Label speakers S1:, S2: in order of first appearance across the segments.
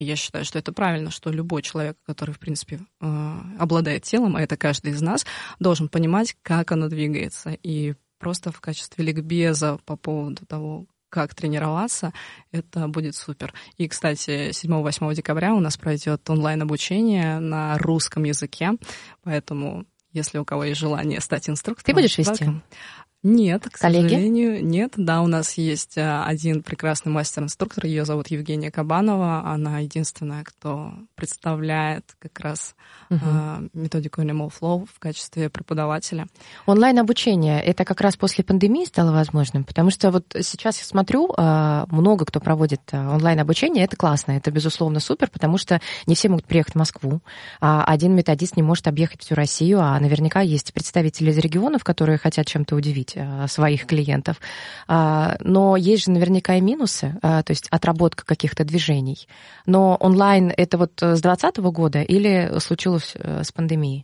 S1: Я считаю, что это правильно, что любой человек, который, в принципе, обладает телом, а это каждый из нас, должен понимать, как оно двигается. И просто в качестве ликбеза по поводу того, как тренироваться, это будет супер. И, кстати, 7-8 декабря у нас пройдет онлайн-обучение на русском языке, поэтому, если у кого есть желание стать инструктором...
S2: Ты будешь вести?
S1: Нет, к
S2: коллеги?
S1: сожалению, нет. Да, у нас есть один прекрасный мастер-инструктор, ее зовут Евгения Кабанова. Она единственная, кто представляет как раз методику Animal Flow в качестве преподавателя.
S2: Онлайн-обучение — это как раз после пандемии стало возможным? Потому что вот сейчас я смотрю, много кто проводит онлайн-обучение, это классно, это, безусловно, супер, потому что не все могут приехать в Москву, один методист не может объехать всю Россию, а наверняка есть представители из регионов, которые хотят чем-то удивить своих клиентов. Но есть же наверняка и минусы, то есть отработка каких-то движений. Но онлайн — это вот с 2020 года или случилось с пандемией?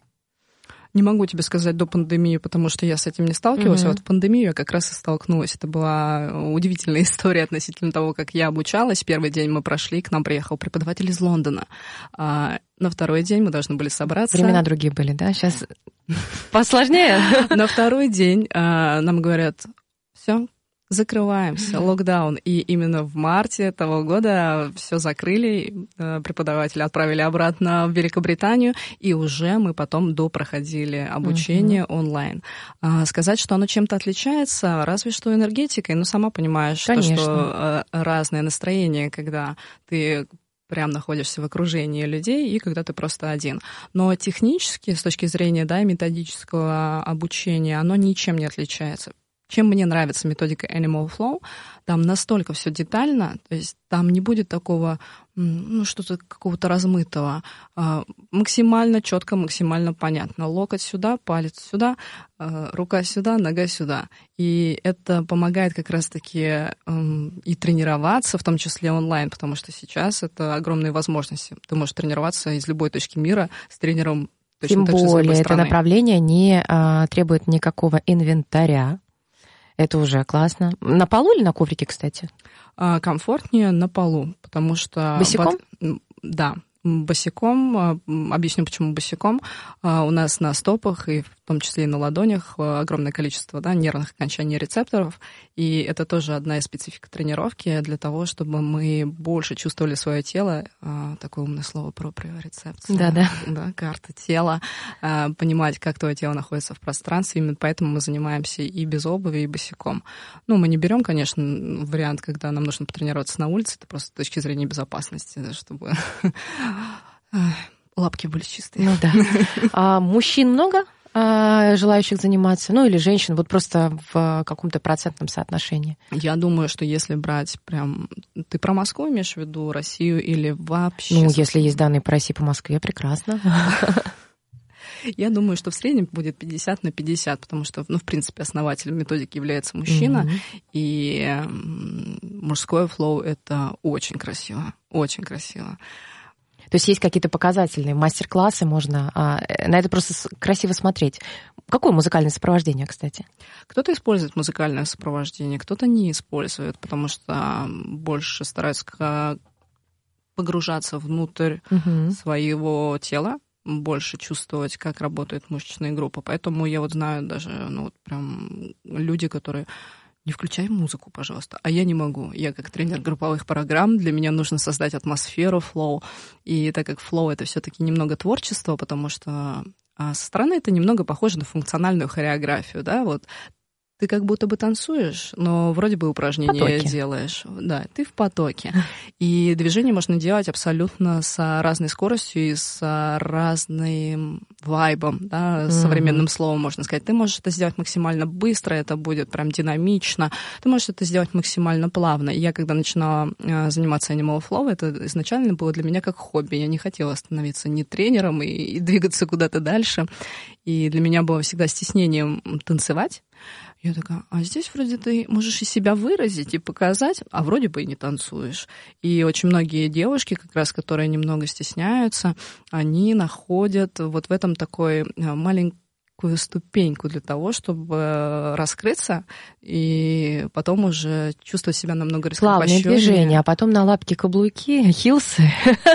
S1: Не могу тебе сказать до пандемии, потому что я с этим не сталкивалась. А вот в пандемию я как раз и столкнулась. Это была удивительная история относительно того, как я обучалась. Первый день мы прошли, к нам приехал преподаватель из Лондона. На второй день мы должны были собраться.
S2: Времена другие были, да? Сейчас посложнее.
S1: На второй день нам говорят: все, закрываемся, локдаун. И именно в марте этого года все закрыли, преподавателя отправили обратно в Великобританию, и уже мы потом допроходили обучение онлайн. Сказать, что оно чем-то отличается, разве что энергетикой, но сама понимаешь, что разное настроение, когда ты прям находишься в окружении людей и когда ты просто один. Но технически, с точки зрения, да, методического обучения, оно ничем не отличается. Чем мне нравится методика Animal Flow, там настолько все детально, то есть там не будет такого, что-то какого-то размытого, максимально четко, максимально понятно. Локоть сюда, палец сюда, рука сюда, нога сюда. И это помогает как раз-таки и тренироваться, в том числе онлайн, потому что сейчас это огромные возможности. Ты можешь тренироваться из любой точки мира с тренером точно так же с
S2: более,
S1: любой
S2: это
S1: страны.
S2: направление не требует никакого инвентаря. Это уже классно. На полу или на коврике, кстати?
S1: Комфортнее на полу, потому что...
S2: Босиком?
S1: Да, босиком. Объясню, почему босиком. У нас на стопах и в том числе и на ладонях огромное количество, да, нервных окончаний рецепторов, и это тоже одна из специфик тренировки для того, чтобы мы больше чувствовали свое тело. Такое умное слово проприорецепция. Да, карта тела. Понимать, как твое тело находится в пространстве. Именно поэтому мы занимаемся и без обуви, и босиком. Мы не берем, конечно, вариант, когда нам нужно потренироваться на улице, это просто с точки зрения безопасности, да, чтобы лапки были чистые.
S2: А мужчин много желающих заниматься? Или женщин, вот просто в каком-то процентном соотношении?
S1: Я думаю, что если брать прям... Ты про Москву имеешь в виду, Россию или вообще?
S2: Если есть данные по России, по Москве, прекрасно.
S1: Я думаю, что в среднем будет 50/50, потому что, в принципе, основателем методики является мужчина, и мужское флоу — это очень красиво, очень красиво.
S2: То есть есть какие-то показательные мастер-классы, можно на это просто красиво смотреть. Какое музыкальное сопровождение, кстати?
S1: Кто-то использует музыкальное сопровождение, кто-то не использует, потому что больше стараются погружаться внутрь своего тела, больше чувствовать, как работают мышечные группы. Поэтому я знаю даже, прям люди, которые... Не включай музыку, пожалуйста. А я не могу. Я как тренер групповых программ, для меня нужно создать атмосферу флоу. И так как флоу — это все-таки немного творчество, потому что со стороны это немного похоже на функциональную хореографию, да, ты как будто бы танцуешь, но вроде бы упражнения делаешь. Да, ты в потоке. И движение можно делать абсолютно с разной скоростью и с разным вайбом, да, современным словом можно сказать. Ты можешь это сделать максимально быстро, это будет прям динамично. Ты можешь это сделать максимально плавно. И я, когда начинала заниматься Animal Flow, это изначально было для меня как хобби. Я не хотела становиться ни тренером и двигаться куда-то дальше. И для меня было всегда стеснением танцевать. Я такая, а здесь вроде ты можешь и себя выразить, и показать, а вроде бы и не танцуешь. И очень многие девушки, как раз, которые немного стесняются, они находят в этом такой маленький некую ступеньку для того, чтобы раскрыться и потом уже чувствовать себя намного раскрепощеннее.
S2: Плавные движения, а потом на лапки каблуки, хилсы.